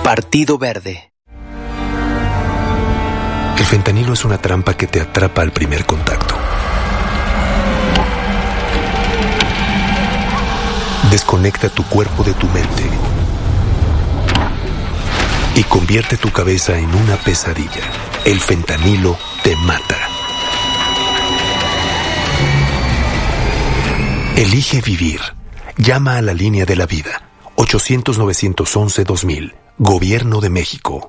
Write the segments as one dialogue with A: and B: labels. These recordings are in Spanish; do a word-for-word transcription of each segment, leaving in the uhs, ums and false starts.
A: Partido Verde.
B: El fentanilo es una trampa que te atrapa al primer contacto. Desconecta tu cuerpo de tu mente y convierte tu cabeza en una pesadilla. El fentanilo te mata. Elige vivir. Llama a la línea de la vida. ochocientos, novecientos once, dos mil. Gobierno de México.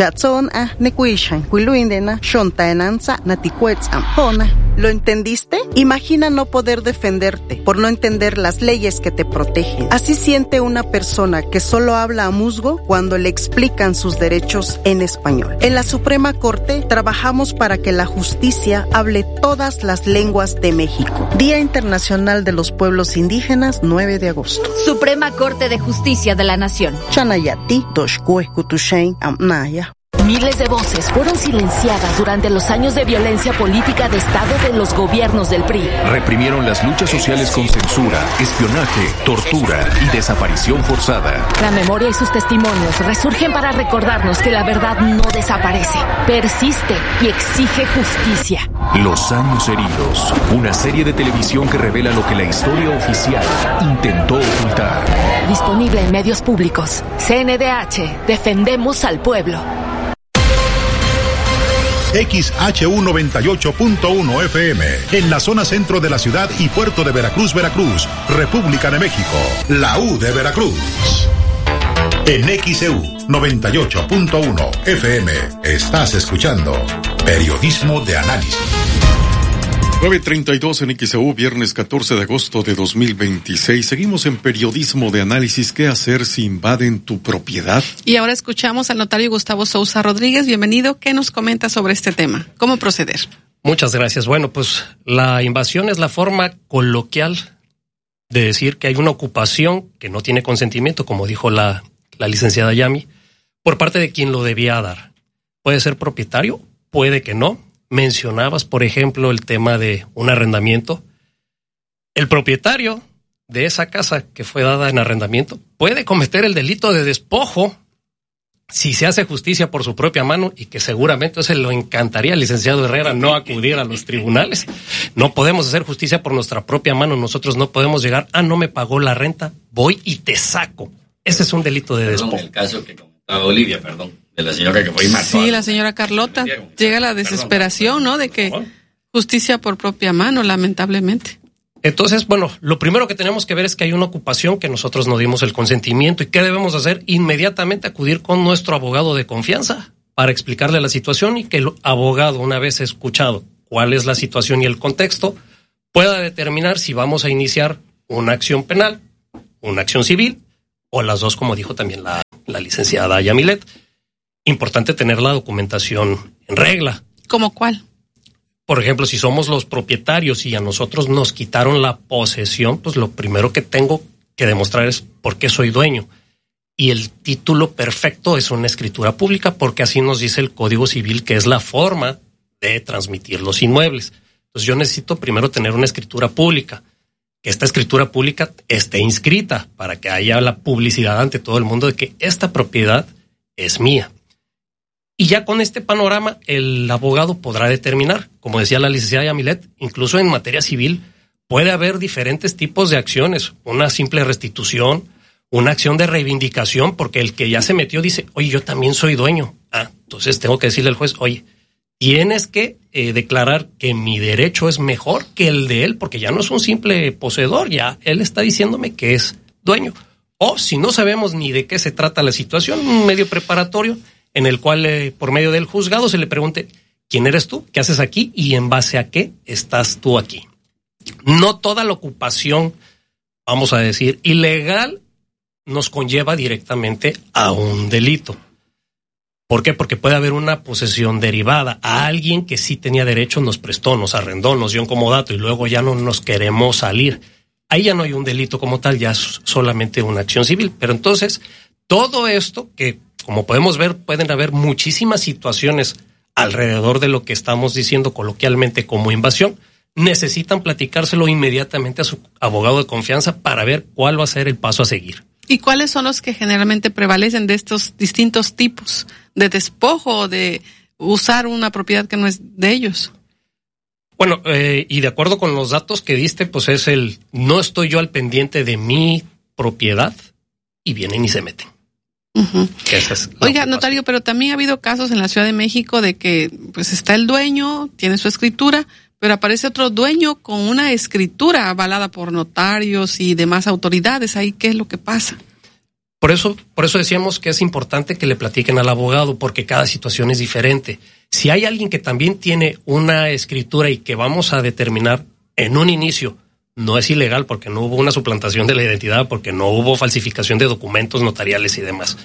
C: ¿Lo entendiste? Imagina no poder defenderte por no entender las leyes que te protegen. Así siente una persona que solo habla a musgo cuando le explican sus derechos en español. En la Suprema Corte trabajamos para que la justicia hable todas las lenguas de México. Día Internacional de los Pueblos Indígenas, nueve de agosto.
D: Suprema Corte de Justicia de la Nación.
C: Chanayati, Doshkue, Kutushain, Amnaya.
E: Miles de voces fueron silenciadas durante los años de violencia política de Estado de los gobiernos del P R I.
F: Reprimieron las luchas sociales con censura, espionaje, tortura y desaparición forzada.
E: La memoria y sus testimonios resurgen para recordarnos que la verdad no desaparece, persiste y exige justicia.
F: Los años heridos, una serie de televisión que revela lo que la historia oficial intentó ocultar.
E: Disponible en medios públicos. C N D H, defendemos al pueblo.
G: X H U noventa y ocho punto uno F M, en la zona centro de la ciudad y puerto de Veracruz, Veracruz, República de México, la U de Veracruz. En X E U noventa y ocho punto uno F M, estás escuchando Periodismo de Análisis.
H: nueve treinta y dos en X E U, viernes catorce de agosto de dos mil veintiséis. Seguimos en Periodismo de Análisis. ¿Qué hacer si invaden tu propiedad?
I: Y ahora escuchamos al notario Gustavo Sousa Rodríguez. Bienvenido. ¿Qué nos comenta sobre este tema? ¿Cómo proceder?
J: Muchas gracias. Bueno, pues la invasión es la forma coloquial de decir que hay una ocupación que no tiene consentimiento, como dijo la, la licenciada Yami, por parte de quien lo debía dar. Puede ser propietario, puede que no. Mencionabas, por ejemplo, el tema de un arrendamiento. El propietario de esa casa que fue dada en arrendamiento puede cometer el delito de despojo si se hace justicia por su propia mano, y que seguramente se lo encantaría al licenciado Herrera no acudir a los tribunales. No podemos hacer justicia por nuestra propia mano. Nosotros no podemos llegar, ah, no me pagó la renta, voy y te saco. Ese es un delito de despojo.
K: Perdón, el caso que comentaba Olivia, perdón. De la señora que fue y mató.
I: Sí, la señora Carlota. Llega la desesperación, ¿no? De que justicia por propia mano, lamentablemente.
J: Entonces, bueno, lo primero que tenemos que ver es que hay una ocupación que nosotros no dimos el consentimiento. ¿Y qué debemos hacer? Inmediatamente acudir con nuestro abogado de confianza para explicarle la situación, y que el abogado, una vez escuchado cuál es la situación y el contexto, pueda determinar si vamos a iniciar una acción penal, una acción civil, o las dos, como dijo también la, la licenciada Yamilet. Importante tener la documentación en regla.
I: ¿Cómo cuál?
J: Por ejemplo, si somos los propietarios y a nosotros nos quitaron la posesión, pues lo primero que tengo que demostrar es por qué soy dueño. Y el título perfecto es una escritura pública, porque así nos dice el Código Civil que es la forma de transmitir los inmuebles. Entonces yo necesito primero tener una escritura pública, que esta escritura pública esté inscrita para que haya la publicidad ante todo el mundo de que esta propiedad es mía. Y ya con este panorama, el abogado podrá determinar, como decía la licenciada Yamilet, incluso en materia civil puede haber diferentes tipos de acciones, una simple restitución, una acción de reivindicación, porque el que ya se metió dice, oye, yo también soy dueño. Ah, entonces tengo que decirle al juez, oye, tienes que eh, declarar que mi derecho es mejor que el de él, porque ya no es un simple poseedor, ya él está diciéndome que es dueño. O si no sabemos ni de qué se trata la situación, un medio preparatorio en el cual eh, por medio del juzgado se le pregunte, ¿quién eres tú? ¿Qué haces aquí? ¿Y en base a qué estás tú aquí? No toda la ocupación, vamos a decir, ilegal nos conlleva directamente a un delito. ¿Por qué? Porque puede haber una posesión derivada. A alguien que sí tenía derecho nos prestó, nos arrendó, nos dio un comodato y luego ya no nos queremos salir. Ahí ya no hay un delito como tal, ya es solamente una acción civil. Pero entonces, todo esto que, como podemos ver, pueden haber muchísimas situaciones alrededor de lo que estamos diciendo coloquialmente como invasión, necesitan platicárselo inmediatamente a su abogado de confianza para ver cuál va a ser el paso a seguir.
I: ¿Y cuáles son los que generalmente prevalecen de estos distintos tipos de despojo o de usar una propiedad que no es de ellos?
J: Bueno, eh, y de acuerdo con los datos que diste, pues es el no estoy yo al pendiente de mi propiedad y vienen y se meten.
I: Uh-huh. Es Oiga, notario, pero también ha habido casos en la Ciudad de México de que pues está el dueño, tiene su escritura, pero aparece otro dueño con una escritura avalada por notarios y demás autoridades. ¿Ahí qué es lo que pasa?
J: Por eso, por eso decíamos que es importante que le platiquen al abogado, porque cada situación es diferente. Si hay alguien que también tiene una escritura y que vamos a determinar en un inicio no es ilegal porque no hubo una suplantación de la identidad, porque no hubo falsificación de documentos notariales y demás,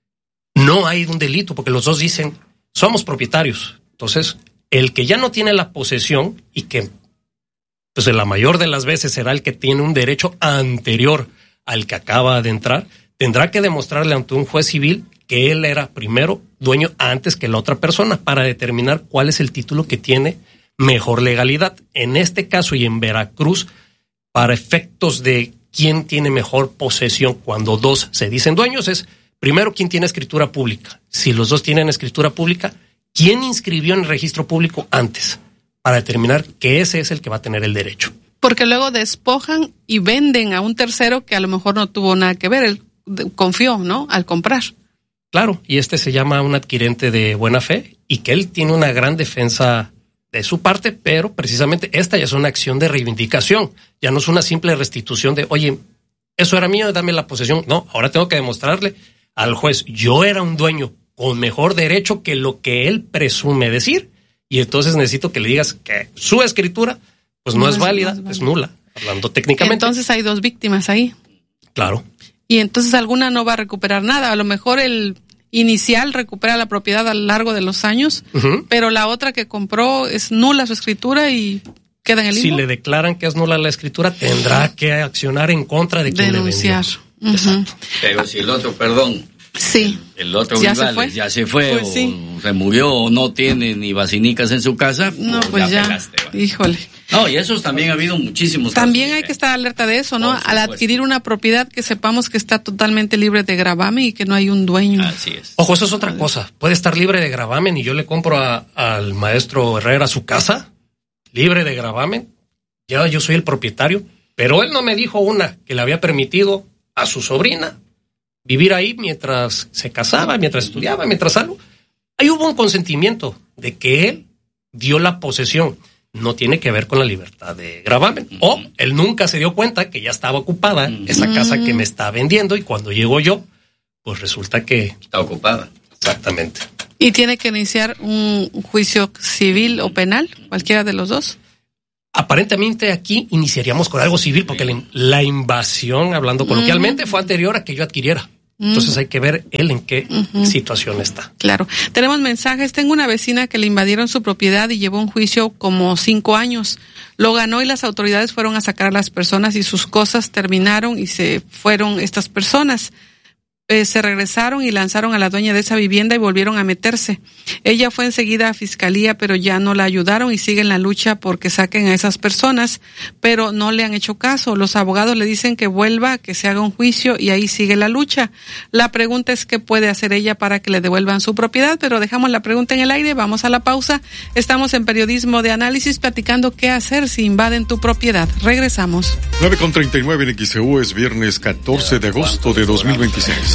J: no hay un delito, porque los dos dicen somos propietarios. Entonces, el que ya no tiene la posesión y que pues en la mayor de las veces será el que tiene un derecho anterior al que acaba de entrar, tendrá que demostrarle ante un juez civil que él era primero dueño antes que la otra persona para determinar cuál es el título que tiene mejor legalidad. En este caso y en Veracruz, para efectos de quién tiene mejor posesión cuando dos se dicen dueños, es primero quién tiene escritura pública. Si los dos tienen escritura pública, ¿quién inscribió en el registro público antes? Para determinar que ese es el que va a tener el derecho.
I: Porque luego despojan y venden a un tercero que a lo mejor no tuvo nada que ver, él confió, ¿no?, al comprar.
J: Claro, y este se llama un adquirente de buena fe y que él tiene una gran defensa de su parte, pero precisamente esta ya es una acción de reivindicación, ya no es una simple restitución de, oye, eso era mío, dame la posesión. No, ahora tengo que demostrarle al juez, yo era un dueño con mejor derecho que lo que él presume decir, y entonces necesito que le digas que su escritura pues no, no es, es válida, no es, es nula, hablando técnicamente.
I: Entonces hay dos víctimas ahí.
J: Claro.
I: Y entonces alguna no va a recuperar nada, a lo mejor el inicial recupera la propiedad a lo largo de los años, uh-huh. pero la otra que compró es nula su escritura y queda en el limbo.
J: Si le declaran que es nula la escritura, tendrá que accionar en contra de quien
I: denunciar.
J: Le vendió.
I: Uh-huh.
J: Exacto.
K: Pero si el otro, perdón,
I: sí,
K: el, el otro
I: ya
K: rival
I: se fue,
K: ya se fue
I: pues
K: o
I: sí.
K: se murió o no tiene ni vacinicas en su casa,
I: no, pues ya, ya. Pelaste, híjole.
K: No, y esos también ha habido muchísimos
I: También
K: casos,
I: hay
K: ¿eh?
I: que estar alerta de eso, ¿no? Al adquirir una propiedad que sepamos que está totalmente libre de gravamen y que no hay un dueño.
K: Así es.
J: Ojo, eso es otra cosa. Puede estar libre de gravamen y yo le compro a, al maestro Herrera su casa, libre de gravamen. Ya yo soy el propietario, pero él no me dijo una que le había permitido a su sobrina vivir ahí mientras se casaba, mientras estudiaba, mientras algo. Ahí hubo un consentimiento de que él dio la posesión. No tiene que ver con la libertad de gravamen. Uh-huh. O él nunca se dio cuenta que ya estaba ocupada uh-huh. esa casa que me está vendiendo y cuando llego yo, pues resulta que...
K: Está ocupada.
J: Exactamente.
I: ¿Y tiene que iniciar un juicio civil o penal? ¿Cualquiera de los dos?
J: Aparentemente aquí iniciaríamos con algo civil porque la, la invasión, hablando coloquialmente, uh-huh. fue anterior a que yo adquiriera. Entonces hay que ver él en qué uh-huh. situación está.
I: Claro. Tenemos mensajes. Tengo una vecina que le invadieron su propiedad y llevó un juicio como cinco años. Lo ganó y las autoridades fueron a sacar a las personas y sus cosas terminaron y se fueron estas personas. Eh, se regresaron y lanzaron a la dueña de esa vivienda y volvieron a meterse. Ella fue enseguida a fiscalía, pero ya no la ayudaron y siguen la lucha porque saquen a esas personas, pero no le han hecho caso. Los abogados le dicen que vuelva, que se haga un juicio y ahí sigue la lucha. La pregunta es qué puede hacer ella para que le devuelvan su propiedad, pero dejamos la pregunta en el aire, vamos a la pausa. Estamos en Periodismo de Análisis platicando qué hacer si invaden tu propiedad. Regresamos.
H: nueve con treinta y nueve en X E U, es viernes catorce de agosto de dos mil veintiséis.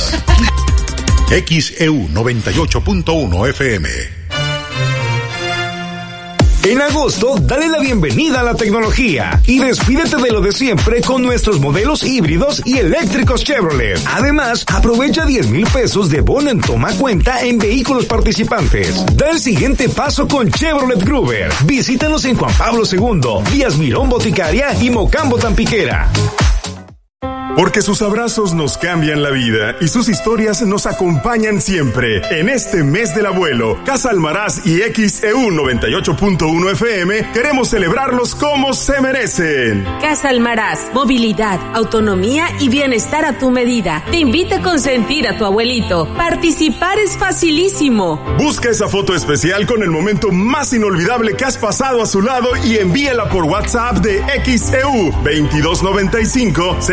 G: X E U noventa y ocho punto uno F M.
A: En agosto, dale la bienvenida a la tecnología y despídete de lo de siempre con nuestros modelos híbridos y eléctricos Chevrolet. Además, aprovecha diez mil pesos de bono en toma cuenta en vehículos participantes. Da el siguiente paso con Chevrolet Gruber. Visítanos en Juan Pablo segundo, Díaz Mirón Boticaria y Mocambo Tampiquera.
L: Porque sus abrazos nos cambian la vida y sus historias nos acompañan siempre. En este mes del abuelo, Casa Almaraz y X E U noventa y ocho punto uno F M queremos celebrarlos como se merecen.
M: Casa Almaraz, movilidad, autonomía y bienestar a tu medida. Te invita a consentir a tu abuelito. Participar es facilísimo.
L: Busca esa foto especial con el momento más inolvidable que has pasado a su lado y envíala por WhatsApp de X E U veintidós noventa y cinco cero nueve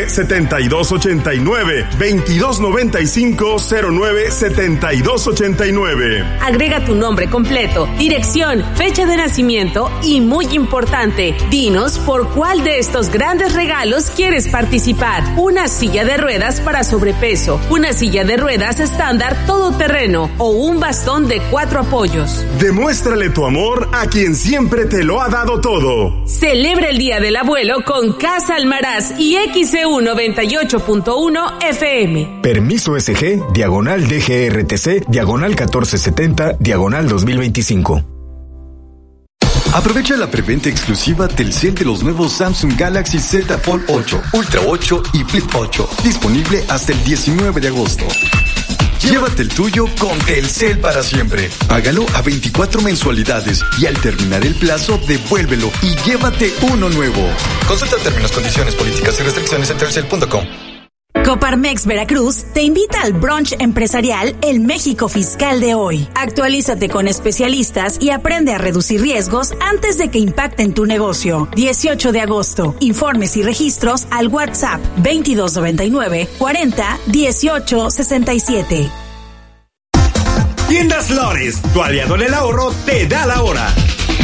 L: nueve, setenta y dos ochenta y nueve, veintidós noventa y cinco, cero nueve, setenta y dos ochenta y nueve.
M: Agrega tu nombre completo, dirección, fecha de nacimiento y, muy importante, dinos por cuál de estos grandes regalos quieres participar. Una silla de ruedas para sobrepeso, una silla de ruedas estándar todoterreno o un bastón de cuatro apoyos.
L: Demuéstrale tu amor a quien siempre te lo ha dado todo.
M: Celebra el Día del Abuelo con Casa Almaraz y X E U noventa y ocho punto uno F M.
N: Permiso S G, diagonal D G R T C, diagonal catorce setenta, diagonal dos mil veinticinco.
O: Aprovecha la preventa exclusiva Telcel de los nuevos Samsung Galaxy Z Fold ocho, Ultra ocho y Flip ocho, disponible hasta el diecinueve de agosto. Llévate el tuyo con Telcel para siempre. Págalo a veinticuatro mensualidades y al terminar el plazo, devuélvelo y llévate uno nuevo. Consulta términos, condiciones, políticas y restricciones en telcel punto com.
P: Coparmex Veracruz te invita al brunch empresarial El México Fiscal de hoy. Actualízate con especialistas y aprende a reducir riesgos antes de que impacten tu negocio. dieciocho de agosto. Informes y registros al WhatsApp veintidós noventa y nueve, cuarenta, dieciocho sesenta y siete.
A: Tiendas Lores, tu aliado en el ahorro, te da la hora.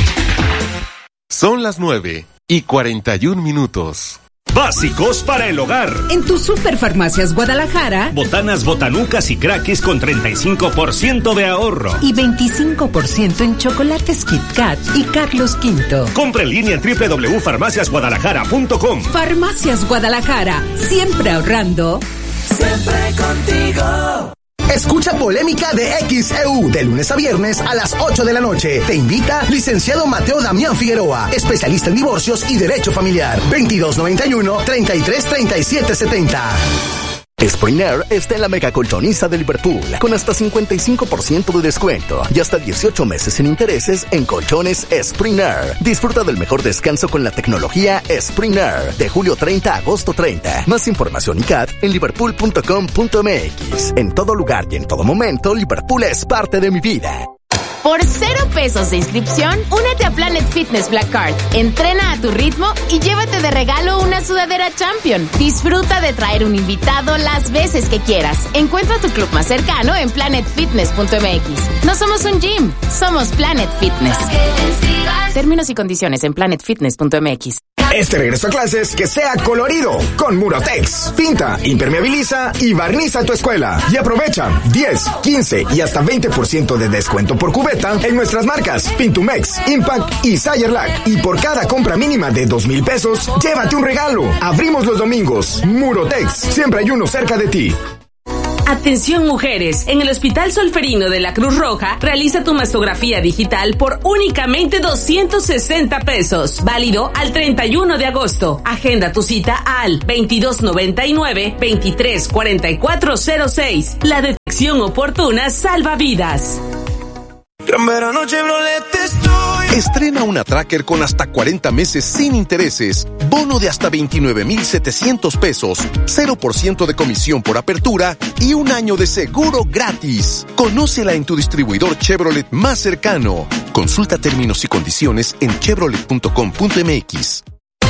Q: Son las nueve y cuarenta y un minutos.
A: Básicos para el hogar.
R: En tus Superfarmacias Guadalajara,
A: botanas Botanucas y Crackers con treinta y cinco por ciento de ahorro.
R: Y veinticinco por ciento en chocolates Kit Kat y Carlos Quinto.
A: Compra en línea en doble u doble u doble u punto farmacias guadalajara punto com.
R: Farmacias Guadalajara, siempre ahorrando.
S: Siempre contigo.
T: Escucha Polémica de X E U de lunes a viernes a las ocho de la noche. Te invita licenciado Mateo Damián Figueroa, especialista en divorcios y derecho familiar. veintidós noventa y uno, treinta y tres, treinta y siete setenta.
U: Spring Air está en la mega colchoniza de Liverpool, con hasta cincuenta y cinco por ciento de descuento y hasta dieciocho meses sin intereses en colchones Spring Air. Disfruta del mejor descanso con la tecnología Spring Air, de julio treinta a agosto treinta. Más información y C A D en liverpool punto com punto m x. En todo lugar y en todo momento, Liverpool es parte de mi vida.
E: Por cero pesos de inscripción, únete a Planet Fitness Black Card. Entrena a tu ritmo y llévate de regalo una sudadera Champion. Disfruta de traer un invitado las veces que quieras. Encuentra tu club más cercano en planet fitness punto m x. No somos un gym, somos Planet Fitness. Términos y condiciones en planet fitness punto m x.
T: Este regreso a clases que sea colorido con Murotex. Pinta, impermeabiliza y barniza tu escuela. Y aprovecha diez, quince y hasta veinte por ciento de descuento por cubeta en nuestras marcas Pintumex, Impact y Sayerlac. Y por cada compra mínima de dos mil pesos, llévate un regalo. Abrimos los domingos. Murotex, siempre hay uno cerca de ti.
M: Atención mujeres, en el Hospital Solferino de la Cruz Roja realiza tu mastografía digital por únicamente doscientos sesenta pesos, válido al treinta y uno de agosto. Agenda tu cita al veintidós noventa y nueve, veintitrés cuarenta y cuatro cero seis. La detección oportuna salva vidas.
S: Gran verano Chevrolet estoy.
B: Estrena una Tracker con hasta cuarenta meses sin intereses, bono de hasta veintinueve mil setecientos pesos, cero por ciento de comisión por apertura y un año de seguro gratis. Conócela en tu distribuidor Chevrolet más cercano. Consulta términos y condiciones en chevrolet punto com punto m x.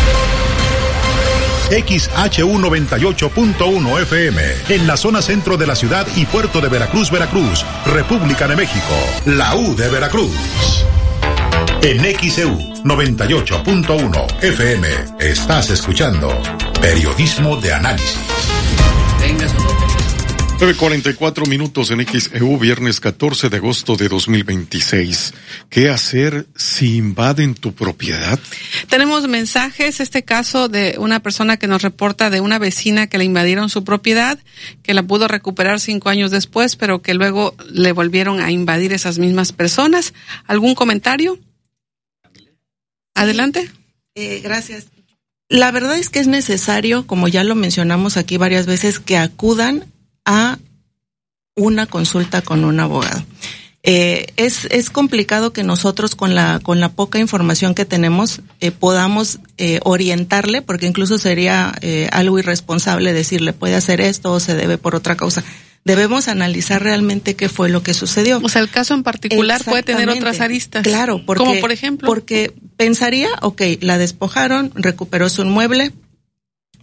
G: X H U noventa y ocho punto uno F M, en la zona centro de la ciudad y puerto de Veracruz, Veracruz, República de México, la U de Veracruz. En X E U noventa y ocho punto uno F M, estás escuchando Periodismo de Análisis.
H: Venga, nueve cuarenta y cuatro minutos en X E U, viernes catorce de agosto de dos mil veintiséis. ¿Qué hacer si invaden tu propiedad?
I: Tenemos mensajes, este caso de una persona que nos reporta de una vecina que le invadieron su propiedad, que la pudo recuperar cinco años después, pero que luego le volvieron a invadir esas mismas personas. ¿Algún comentario? Adelante.
V: Eh, gracias. La verdad es que es necesario, como ya lo mencionamos aquí varias veces, que acudan a una consulta con un abogado. Eh, es, es complicado que nosotros con la, con la poca información que tenemos eh, podamos eh, orientarle, porque incluso sería eh, algo irresponsable decirle puede hacer esto o se debe por otra causa. Debemos analizar realmente qué fue lo que sucedió.
I: O sea, el caso en particular puede tener otras aristas.
V: Claro, porque,
I: como por ejemplo,
V: porque pensaría, ok, la despojaron, recuperó su inmueble,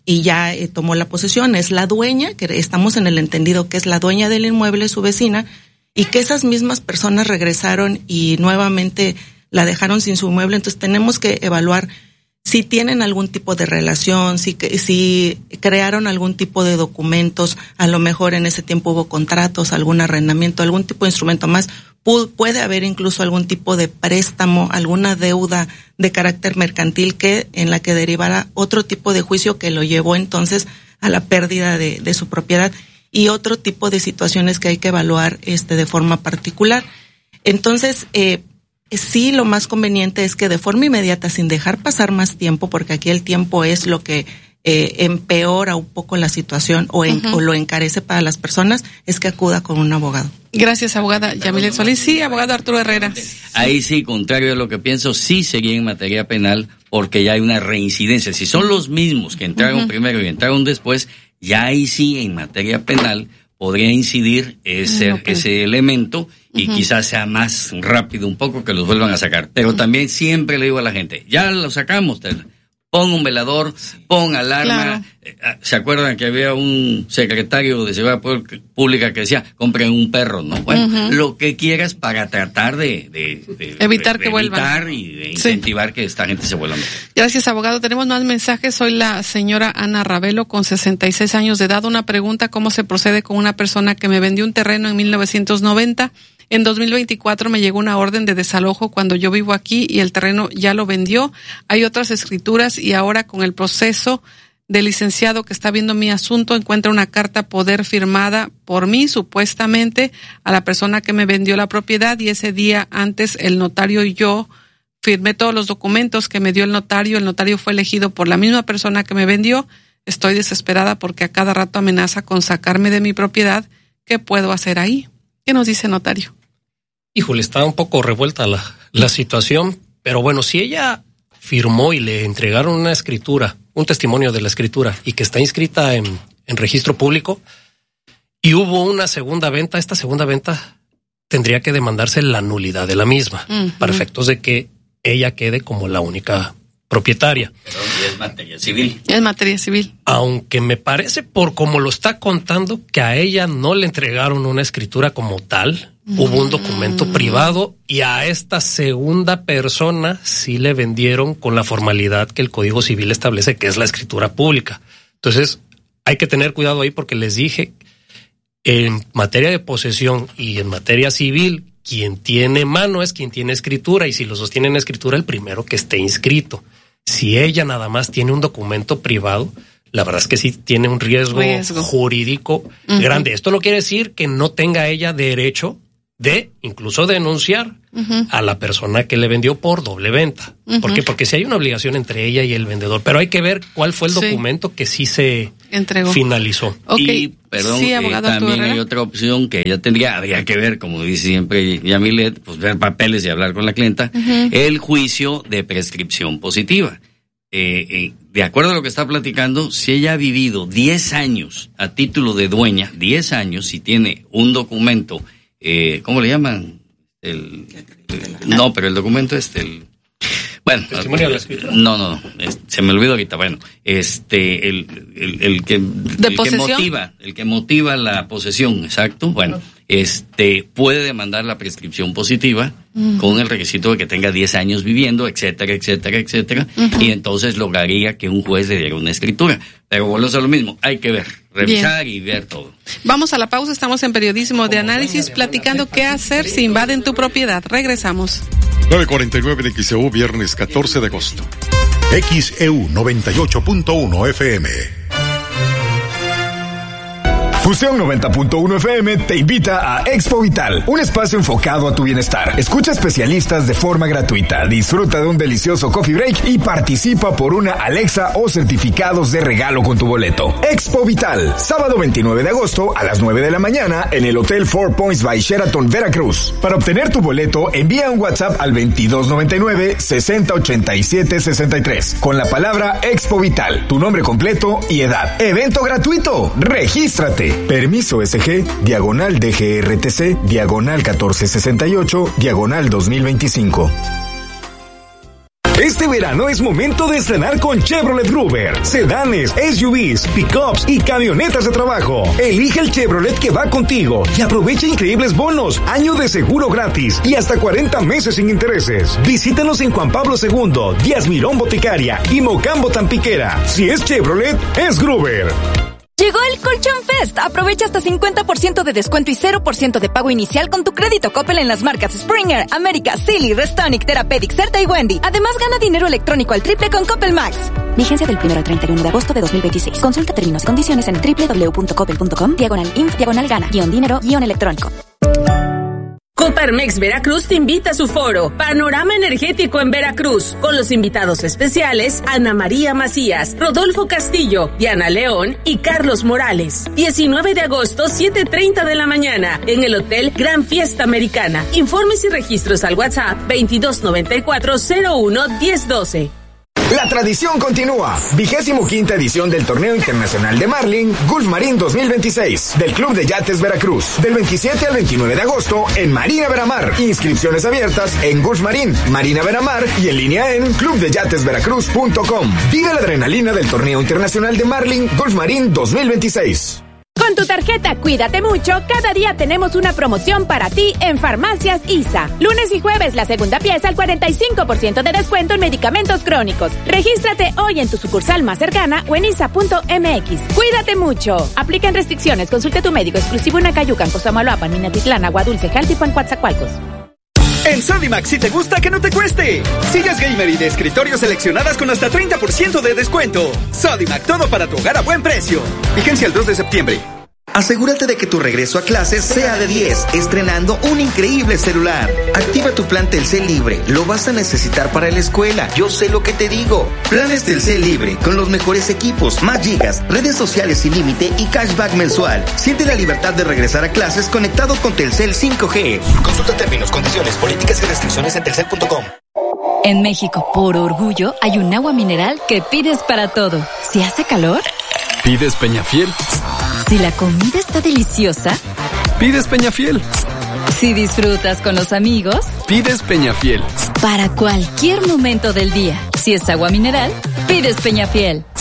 V: y ya eh, tomó la posesión. Es la dueña, que estamos en el entendido que es la dueña del inmueble, su vecina, y que esas mismas personas regresaron y nuevamente la dejaron sin su inmueble. Entonces tenemos que evaluar si tienen algún tipo de relación, si, si crearon algún tipo de documentos, a lo mejor en ese tiempo hubo contratos, algún arrendamiento, algún tipo de instrumento más. Puede haber incluso algún tipo de préstamo, alguna deuda de carácter mercantil que en la que derivara otro tipo de juicio que lo llevó entonces a la pérdida de, de su propiedad, y otro tipo de situaciones que hay que evaluar este de forma particular. Entonces, eh, sí, lo más conveniente es que de forma inmediata, sin dejar pasar más tiempo, porque aquí el tiempo es lo que eh, empeora un poco la situación o, en, uh-huh. o lo encarece para las personas, es que acuda con un abogado.
I: Gracias, abogada Yamilet Solís. Sí, abogado Arturo Herrera.
K: Ahí sí, contrario a lo que pienso, sí sería en materia penal, porque ya hay una reincidencia. Si son los mismos que entraron uh-huh. primero y entraron después, ya ahí sí en materia penal podría incidir ese, okay. ese elemento y uh-huh. quizás sea más rápido un poco que los vuelvan a sacar. Pero uh-huh. también siempre le digo a la gente, ya lo sacamos, pon un velador, pon alarma. Claro. ¿Se acuerdan que había un secretario de Seguridad Pública que decía, compren un perro, ¿no? Bueno, uh-huh. lo que quieras para tratar de, de, de
I: evitar
K: de,
I: que
K: de
I: vuelvan.
K: Evitar y de incentivar sí. que esta gente se vuelva a meter.
I: Gracias, abogado. Tenemos más mensajes. Soy la señora Ana Ravelo, con sesenta y seis años de edad. Una pregunta, ¿cómo se procede con una persona que me vendió un terreno en mil novecientos noventa? En dos mil veinticuatro me llegó una orden de desalojo cuando yo vivo aquí y el terreno ya lo vendió. Hay otras escrituras y ahora con el proceso del licenciado que está viendo mi asunto encuentra una carta poder firmada por mí, supuestamente, a la persona que me vendió la propiedad, y ese día antes el notario y yo firmé todos los documentos que me dio el notario. El notario fue elegido por la misma persona que me vendió. Estoy desesperada porque a cada rato amenaza con sacarme de mi propiedad. ¿Qué puedo hacer ahí? ¿Qué nos dice notario?
J: Híjole, está un poco revuelta la, la situación, pero bueno, si ella firmó y le entregaron una escritura, un testimonio de la escritura, y que está inscrita en, en registro público, y hubo una segunda venta, esta segunda venta tendría que demandarse la nulidad de la misma, uh-huh. para efectos de que ella quede como la única propietaria.
K: Pero es materia civil.
I: Es materia civil.
J: Aunque me parece, por como lo está contando, que a ella no le entregaron una escritura como tal, mm. hubo un documento privado, y a esta segunda persona sí le vendieron con la formalidad que el Código Civil establece, que es la escritura pública. Entonces, hay que tener cuidado ahí, porque les dije, en materia de posesión y en materia civil, quien tiene mano es quien tiene escritura, y si los dos tienen escritura, el primero que esté inscrito. Si ella nada más tiene un documento privado, la verdad es que sí tiene un riesgo, riesgo. jurídico uh-huh. grande. Esto no quiere decir que no tenga ella derecho de incluso denunciar uh-huh. a la persona que le vendió por doble venta. Uh-huh. ¿Por qué? Porque sí hay una obligación entre ella y el vendedor, pero hay que ver cuál fue el sí. documento que sí se entregó, finalizó.
K: Okay. Y, perdón, sí, eh, también hay otra opción que ella tendría, habría que ver, como dice siempre Yamilet, pues ver papeles y hablar con la clienta, uh-huh. el juicio de prescripción positiva. Eh, eh, de acuerdo a lo que está platicando, si ella ha vivido diez años a título de dueña, diez años, si tiene un documento, eh, ¿cómo le llaman? El, el, no, pero el documento este, el... Bueno,
J: testimonio de la escritura.
K: No, no, no, es, se me olvidó ahorita. Bueno, este, el, el, el que,
I: ¿De
K: el
I: posesión?
K: que motiva, el que motiva la posesión, exacto. Bueno, este, puede demandar la prescripción positiva uh-huh. con el requisito de que tenga diez años viviendo, etcétera, etcétera, etcétera, uh-huh. y entonces lograría que un juez le diera una escritura. Pero volvemos a lo mismo, hay que ver, revisar Bien. y ver todo.
I: Vamos a la pausa, estamos en Periodismo de Análisis platicando qué hacer si invaden tu propiedad. Regresamos.
H: nueve cuarenta y nueve en X E U, viernes catorce de agosto.
G: X E U noventa y ocho punto uno F M.
T: Fusión noventa punto uno F M te invita a Expo Vital, un espacio enfocado a tu bienestar. Escucha especialistas de forma gratuita, disfruta de un delicioso coffee break y participa por una Alexa o certificados de regalo con tu boleto. Expo Vital, sábado veintinueve de agosto a las nueve de la mañana en el Hotel Four Points by Sheraton, Veracruz. Para obtener tu boleto, envía un WhatsApp al veintidós noventa y nueve, sesenta ochenta y siete sesenta y tres con la palabra Expo Vital, tu nombre completo y edad. Evento gratuito, regístrate. Permiso S G, diagonal D G R T C, diagonal catorce sesenta y ocho, diagonal dos mil veinticinco.
A: Este verano es momento de estrenar con Chevrolet Gruber. Sedanes, S U Vs, pickups y camionetas de trabajo. Elige el Chevrolet que va contigo y aprovecha increíbles bonos, año de seguro gratis y hasta cuarenta meses sin intereses. Visítanos en Juan Pablo segundo, Díaz Mirón Boticaria y Mocambo Tampiquera. Si es Chevrolet, es Gruber.
C: Llegó el Colchón Fest. Aprovecha hasta cincuenta por ciento de descuento y cero por ciento de pago inicial con tu crédito Coppel en las marcas Springer, América, Silly, Restonic, Therapeutic, Certa y Wendy. Además, gana dinero electrónico al triple con Coppel Max. Vigencia del primero al treinta y uno de agosto de dos mil veintiséis. Consulta términos y condiciones en doble u doble u doble u punto coppel punto com, diagonal inf, diagonal gana, guión dinero, guión electrónico.
M: Coparmex Veracruz te invita a su foro Panorama Energético en Veracruz, con los invitados especiales Ana María Macías, Rodolfo Castillo, Diana León y Carlos Morales. diecinueve de agosto, siete treinta de la mañana, en el Hotel Gran Fiesta Americana. Informes y registros al WhatsApp veintidós noventa y cuatro cero uno diez doce.
T: La tradición continúa. Vigésimo quinta edición del Torneo Internacional de Marlin Gulf Marín dos mil veintiséis del Club de Yates Veracruz. Del veintisiete al veintinueve de agosto en Marina Veramar. Inscripciones abiertas en Gulf Marín, Marina Veramar y en línea en club de yates veracruz punto com. Vive la adrenalina del Torneo Internacional de Marlin Gulf Marín dos mil veintiséis.
D: Con tu tarjeta Cuídate Mucho, cada día tenemos una promoción para ti en Farmacias I S A. Lunes y jueves, la segunda pieza al cuarenta y cinco por ciento de descuento en medicamentos crónicos. Regístrate hoy en tu sucursal más cercana o en isa punto m x. Cuídate Mucho. Aplican restricciones. Consulte a tu médico exclusivo en Acayucan, Cosamaloapan, Minatitlán, Aguadulce, Jaltipan, Coatzacoalcos.
W: En Sodimac, si te gusta, que no te cueste. Sillas gamer y de escritorio seleccionadas con hasta treinta por ciento de descuento. Sodimac, todo para tu hogar a buen precio. Vigencia el dos de septiembre.
X: Asegúrate de que tu regreso a clases sea de diez, estrenando un increíble celular. Activa tu plan Telcel Libre, lo vas a necesitar para la escuela, yo sé lo que te digo. Planes Telcel Libre, con los mejores equipos, más gigas, redes sociales sin límite y cashback mensual. Siente la libertad de regresar a clases conectado con Telcel cinco G. Consulta términos, condiciones, políticas y restricciones en telcel punto com.
C: En México, por orgullo, hay un agua mineral que pides para todo. Si hace calor,
Y: pides Peñafiel.
C: Si la comida está deliciosa,
Y: pides Peñafiel.
C: Si disfrutas con los amigos,
Y: pides Peñafiel.
C: Para cualquier momento del día, si es agua mineral, pides Peñafiel.